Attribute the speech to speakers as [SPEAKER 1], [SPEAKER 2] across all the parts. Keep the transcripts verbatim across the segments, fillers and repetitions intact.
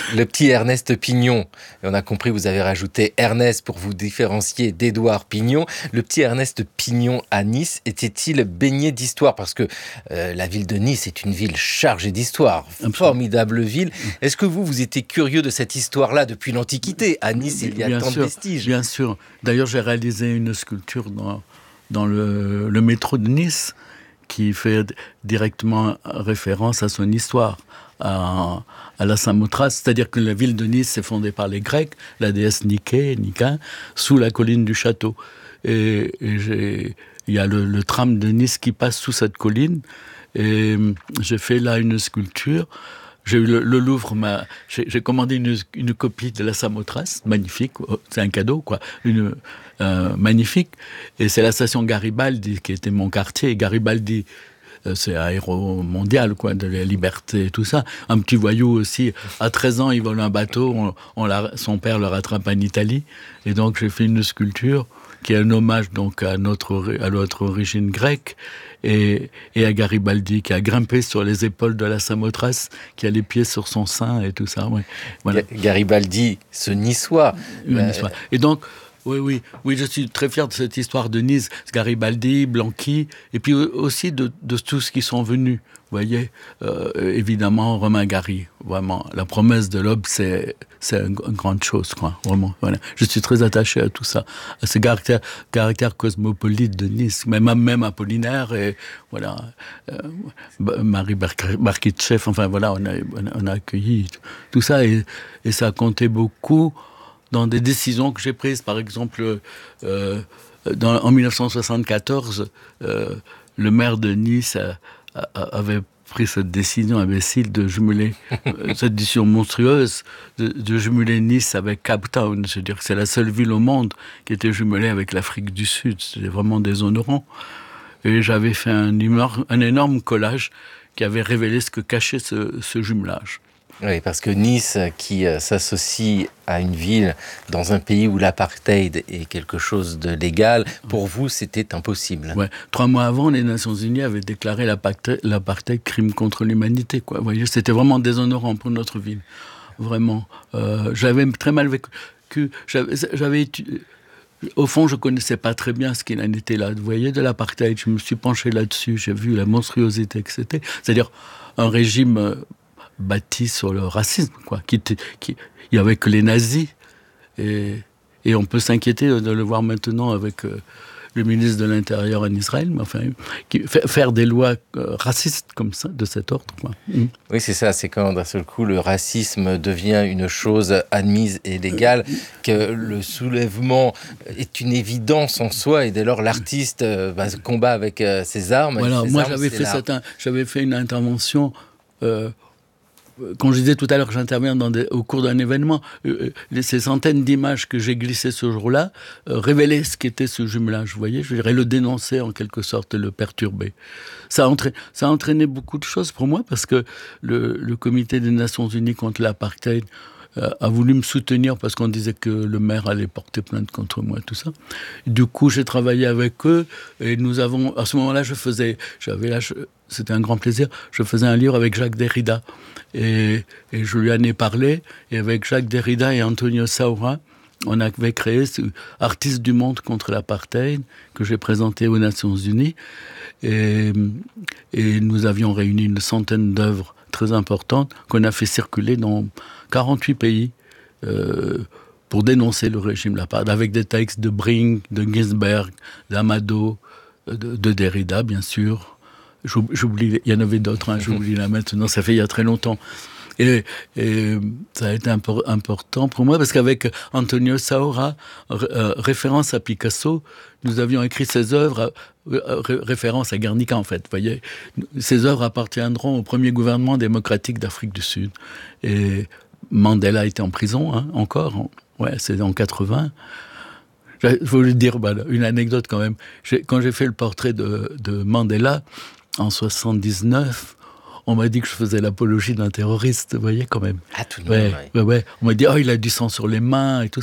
[SPEAKER 1] Le petit Ernest Pignon. Et on a compris, vous avez rajouté Ernest pour vous différencier d'Édouard Pignon. Le petit Ernest Pignon à Nice était-il baigné d'histoire? Parce que euh, la ville de Nice est une ville chargée d'histoire. Formidable ville. Est-ce que vous, vous étiez curieux de cette histoire-là depuis l'Antiquité? À Nice, il y a
[SPEAKER 2] bien
[SPEAKER 1] tant
[SPEAKER 2] sûr,
[SPEAKER 1] de vestiges.
[SPEAKER 2] Bien sûr. D'ailleurs, j'ai réalisé une sculpture dans, dans le, le métro de Nice qui fait directement référence à son histoire, à, à la Samothrace. C'est-à-dire que la ville de Nice s'est fondée par les Grecs, la déesse Niké, Nika, sous la colline du château. Et, et j'ai, il y a le, le tram de Nice qui passe sous cette colline. Et j'ai fait là une sculpture. J'ai eu le, le Louvre, m'a, j'ai, j'ai commandé une, une copie de la Samothrace, magnifique, c'est un cadeau, quoi, une, euh, magnifique. Et c'est la station Garibaldi qui était mon quartier. Et Garibaldi, euh, c'est un héros mondial, quoi, de la liberté et tout ça. Un petit voyou aussi. À treize ans, il vole un bateau, on, on la, son père le rattrape en Italie. Et donc, j'ai fait une sculpture qui est un hommage donc à notre, à notre origine grecque. Et, et à Garibaldi, qui a grimpé sur les épaules de la Samothrace, qui a les pieds sur son sein et tout ça. Ouais. Voilà.
[SPEAKER 1] Garibaldi, ce Niçois.
[SPEAKER 2] Euh... Niçois. Et donc, oui, oui, oui, je suis très fier de cette histoire de Nice, Garibaldi, Blanqui, et puis aussi de, de tous qui sont venus. Vous voyez, euh, évidemment, Romain Gary, vraiment, la promesse de l'aube, c'est, c'est une, une grande chose, quoi, vraiment. Voilà. Je suis très attaché à tout ça, à ce caractère, caractère cosmopolite de Nice, même, même Apollinaire, et voilà, euh, Marie Barkitchev, enfin voilà, on a, on a accueilli tout ça, et, et ça a compté beaucoup dans des décisions que j'ai prises. Par exemple, euh, dans, en dix-neuf cent soixante-quatorze, euh, le maire de Nice a, a, avait pris cette décision imbécile de jumeler, cette décision monstrueuse de, de jumeler Nice avec Cape Town. Je veux dire que c'est la seule ville au monde qui était jumelée avec l'Afrique du Sud. C'était vraiment déshonorant. Et j'avais fait un, humeur, un énorme collage qui avait révélé ce que cachait ce, ce jumelage.
[SPEAKER 1] Oui, parce que Nice, qui euh, s'associe à une ville dans un pays où l'apartheid est quelque chose de légal, pour vous, c'était impossible.
[SPEAKER 2] Ouais. Trois mois avant, les Nations Unies avaient déclaré l'apartheid, l'apartheid crime contre l'humanité, quoi. Vous voyez, c'était vraiment déshonorant pour notre ville. Vraiment. Euh, j'avais très mal vécu. J'avais, j'avais Au fond, je ne connaissais pas très bien ce qu'il en était là. Vous voyez, de l'apartheid, je me suis penché là-dessus, j'ai vu la monstruosité que c'était. C'est-à-dire un régime... Euh, bâti sur le racisme, quoi. Qui, qui, il y avait que les nazis, et, et on peut s'inquiéter de le voir maintenant avec euh, le ministre de l'Intérieur en Israël, mais enfin, qui, faire des lois euh, racistes comme ça, de cet ordre, quoi. Mmh.
[SPEAKER 1] Oui, c'est ça, c'est quand d'un seul coup le racisme devient une chose admise et légale, que le soulèvement est une évidence en soi, et dès lors l'artiste euh, bah, combat avec euh, ses armes.
[SPEAKER 2] Voilà,
[SPEAKER 1] ses
[SPEAKER 2] moi
[SPEAKER 1] armes,
[SPEAKER 2] j'avais, fait cette, j'avais fait une intervention. Euh, Quand je disais tout à l'heure que j'interviens dans des, au cours d'un événement, euh, ces centaines d'images que j'ai glissées ce jour-là euh, révélaient ce qu'était ce jumelage, vous voyez, je dirais le dénoncer en quelque sorte, le perturber. Ça a, entraîné, ça a entraîné beaucoup de choses pour moi, parce que le, le comité des Nations Unies contre l'apartheid euh, a voulu me soutenir parce qu'on disait que le maire allait porter plainte contre moi, tout ça. Du coup, j'ai travaillé avec eux, et nous avons, à ce moment-là, je faisais, j'avais là, je, c'était un grand plaisir, je faisais un livre avec Jacques Derrida. Et, et je lui en ai parlé, et avec Jacques Derrida et Antonio Saura, on avait créé ce Artistes du monde contre l'apartheid, que j'ai présenté aux Nations Unies, et, et nous avions réuni une centaine d'œuvres très importantes qu'on a fait circuler dans quarante-huit pays euh, pour dénoncer le régime l'apartheid, avec des textes de Brink, de Ginsberg, d'Amado, de, de Derrida, bien sûr. J'oublie, il y en avait d'autres, hein, j'oublie là maintenant, ça fait il y a très longtemps. Et, et ça a été impor- important pour moi, parce qu'avec Antonio Saura, euh, référence à Picasso, nous avions écrit ces œuvres, euh, ré- référence à Guernica en fait, vous voyez. Ces œuvres appartiendront au premier gouvernement démocratique d'Afrique du Sud. Et Mandela était en prison, hein, encore, en, ouais, c'est en quatre-vingts. Je voulais dire, bah, une anecdote quand même. J'ai, quand j'ai fait le portrait de, de Mandela, en soixante-dix-neuf, on m'a dit que je faisais l'apologie d'un terroriste, vous voyez, quand même.
[SPEAKER 1] Ah, tout de
[SPEAKER 2] ouais,
[SPEAKER 1] même,
[SPEAKER 2] ouais. Ouais, ouais. On m'a dit, oh, il a du sang sur les mains et tout ça.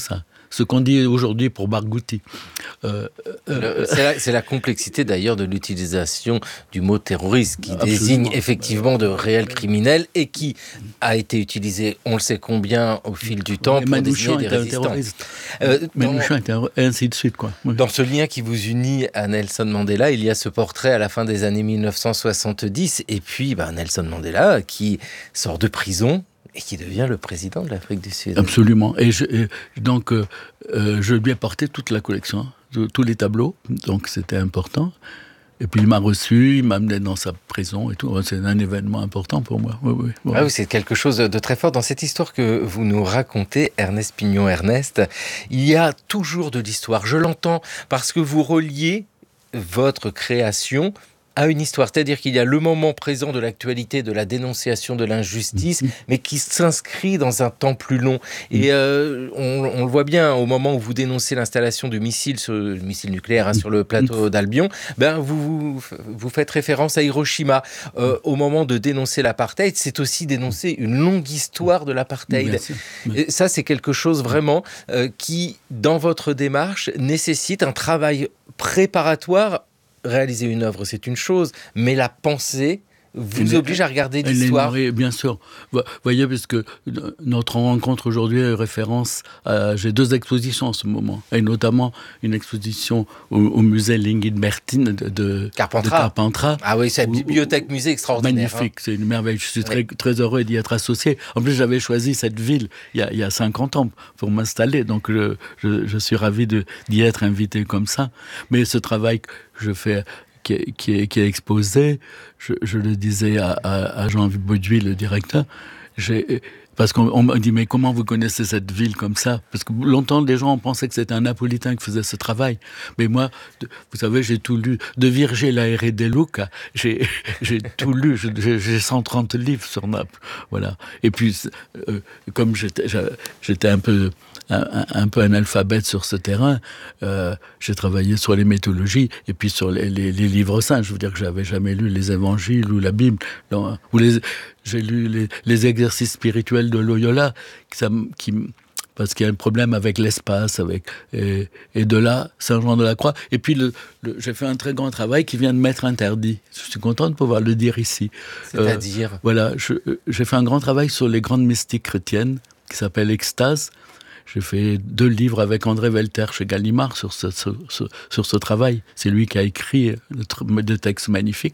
[SPEAKER 2] ce qu'on dit aujourd'hui pour Barghouti. Euh,
[SPEAKER 1] euh, c'est, la, c'est la complexité d'ailleurs de l'utilisation du mot terroriste qui absolument. Désigne effectivement de réels criminels et qui a été utilisé, on le sait combien, au fil du temps, pour désigner des résistants.
[SPEAKER 2] Euh, Manouchian était un et ainsi de suite, quoi. Oui.
[SPEAKER 1] Dans ce lien qui vous unit à Nelson Mandela, il y a ce portrait à la fin des années mille neuf cent soixante-dix et puis ben, Nelson Mandela qui sort de prison et qui devient le président de l'Afrique du Sud.
[SPEAKER 2] Absolument. Et, je, et donc, euh, euh, je lui ai porté toute la collection, de, tous les tableaux, donc c'était important. Et puis il m'a reçu, il m'a amené dans sa prison et tout. C'est un événement important pour moi. Oui, oui, oui.
[SPEAKER 1] Ah oui, c'est quelque chose de très fort. Dans cette histoire que vous nous racontez, Ernest Pignon-Ernest, il y a toujours de l'histoire. Je l'entends parce que vous reliez votre création à une histoire, c'est-à-dire qu'il y a le moment présent de l'actualité, de la dénonciation de l'injustice, mmh. mais qui s'inscrit dans un temps plus long. Et euh, on, on le voit bien, au moment où vous dénoncez l'installation de missiles, sur, missiles nucléaires hein, sur le plateau d'Albion, ben vous, vous, vous faites référence à Hiroshima. Euh, au moment de dénoncer l'apartheid, c'est aussi dénoncer une longue histoire de l'apartheid. Et ça, c'est quelque chose vraiment euh, qui, dans votre démarche, nécessite un travail préparatoire. Réaliser une œuvre, c'est une chose, mais la pensée vous oblige à regarder l'histoire.
[SPEAKER 2] Oui, bien sûr. Vous voyez, puisque notre rencontre aujourd'hui est référence à... J'ai deux expositions en ce moment, et notamment une exposition au, au musée Lingit-Bertin de, de,
[SPEAKER 1] Carpentras.
[SPEAKER 2] de Carpentras.
[SPEAKER 1] Ah oui, c'est une bibliothèque-musée extraordinaire.
[SPEAKER 2] Magnifique,
[SPEAKER 1] hein.
[SPEAKER 2] C'est une merveille. Je suis
[SPEAKER 1] oui.
[SPEAKER 2] très, très heureux d'y être associé. En plus, j'avais choisi cette ville il y a, il y a cinquante ans pour m'installer, donc je, je, je suis ravi de, d'y être invité comme ça. Mais ce travail que je fais... Qui est, qui, est, qui est exposé, je, je le disais à, à, à Jean Bauduit, le directeur, j'ai, parce qu'on on m'a dit, mais comment vous connaissez cette ville comme ça? Parce que longtemps, les gens ont pensé que c'était un Napolitain qui faisait ce travail. Mais moi, vous savez, j'ai tout lu. De Virgile à Erre De Luca, j'ai, j'ai tout lu. J'ai, j'ai cent trente livres sur Naples. Voilà. Et puis, euh, comme j'étais, j'étais un peu... Un, un peu analphabète sur ce terrain, euh, j'ai travaillé sur les mythologies et puis sur les, les, les livres saints. Je veux dire que j'avais jamais lu les évangiles ou la Bible. Non, ou les, j'ai lu les, les exercices spirituels de Loyola, qui, ça, qui, parce qu'il y a un problème avec l'espace, avec et, et de là, Saint-Jean-de-la-Croix. Et puis le, le, j'ai fait un très grand travail qui vient de m'être interdit. Je suis content de pouvoir le dire ici.
[SPEAKER 1] C'est-à-dire euh,
[SPEAKER 2] Voilà, je, j'ai fait un grand travail sur les grandes mystiques chrétiennes qui s'appelle Extase. J'ai fait deux livres avec André Velter chez Gallimard sur ce, sur, sur, sur ce travail. C'est lui qui a écrit des textes magnifiques.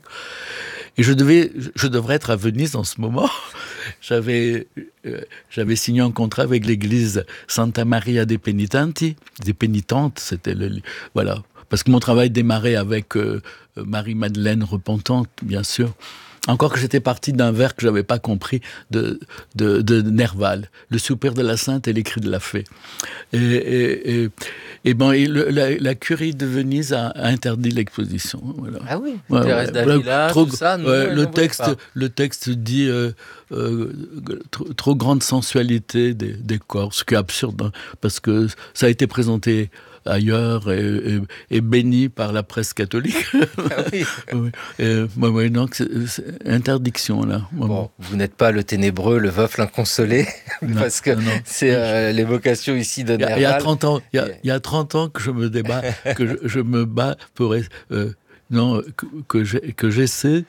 [SPEAKER 2] Et je, devais, je devrais être à Venise en ce moment. J'avais, euh, j'avais signé un contrat avec l'église Santa Maria dei Penitenti, des pénitentes. C'était le, voilà. Parce que mon travail démarrait avec euh, Marie-Madeleine repentante, bien sûr. Encore que j'étais parti d'un vers que je n'avais pas compris de, de, de Nerval, le soupir de la sainte et les cris de la fée. Et, et, et, et ben, et le, la, la curie de Venise a, a interdit l'exposition. Voilà.
[SPEAKER 1] Ah oui,
[SPEAKER 2] ouais,
[SPEAKER 1] Thérèse
[SPEAKER 2] ouais,
[SPEAKER 1] d'Avila,
[SPEAKER 2] trop,
[SPEAKER 1] tout ça, non,
[SPEAKER 2] ouais,
[SPEAKER 1] non,
[SPEAKER 2] le,
[SPEAKER 1] non,
[SPEAKER 2] texte, le texte dit euh, euh, trop, trop grande sensualité des, des corps, ce qui est absurde, hein, parce que ça a été présenté ailleurs et, et, et béni par la presse catholique.
[SPEAKER 1] Ah oui.
[SPEAKER 2] oui. Et, ouais, ouais, donc c'est, c'est interdiction là.
[SPEAKER 1] Bon, vous n'êtes pas le ténébreux, le veuf, l'inconsolé, non, parce que non, non. c'est euh, l'évocation ici de Nerval.
[SPEAKER 2] Il y a trente ans, il y a, il y a trente ans que je me débat, que je, je me bats pour euh, non que, que, j'ai, que j'essaie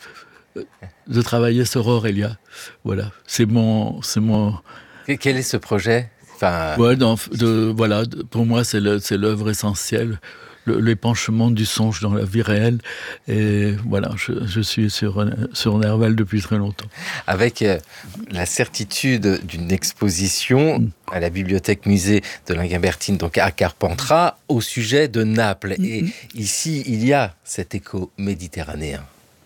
[SPEAKER 2] de travailler sur Aurélia. Voilà, c'est mon c'est mon.
[SPEAKER 1] Quel est ce projet? Enfin...
[SPEAKER 2] Ouais, dans, de, voilà, pour moi, c'est, le, c'est l'œuvre essentielle, le, l'épanchement du songe dans la vie réelle. Et voilà, je, je suis sur, sur Nerval depuis très longtemps.
[SPEAKER 1] Avec euh, la certitude d'une exposition mm. à la bibliothèque-musée de Lingit-Bertin, donc à Carpentras, au sujet de Naples. Mm-hmm. Et ici, il y a cet écho méditerranéen.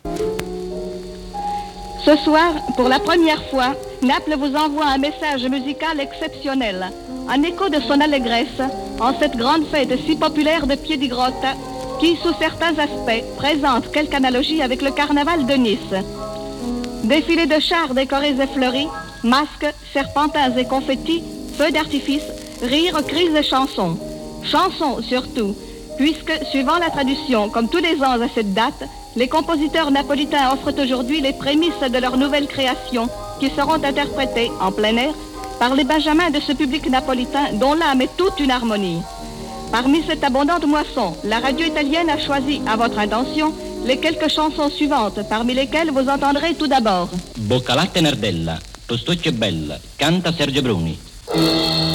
[SPEAKER 3] Ce soir, pour la première fois, Naples vous envoie un message musical exceptionnel, en écho de son allégresse, en cette grande fête si populaire de Piedigrotta, qui, sous certains aspects, présente quelque analogie avec le carnaval de Nice. Défilés de chars décorés et fleuris, masques, serpentins et confettis, feux d'artifice, rires, cris et chansons. Chansons surtout, puisque, suivant la tradition, comme tous les ans à cette date, les compositeurs napolitains offrent aujourd'hui les prémices de leur nouvelle création qui seront interprétées en plein air par les benjamins de ce public napolitain dont l'âme est toute une harmonie. Parmi cette abondante moisson, la radio italienne a choisi, à votre intention, les quelques chansons suivantes, parmi lesquelles vous entendrez tout d'abord
[SPEAKER 4] Boccalatte Nardella, Tostocchio Bella, canta Sergio Bruni.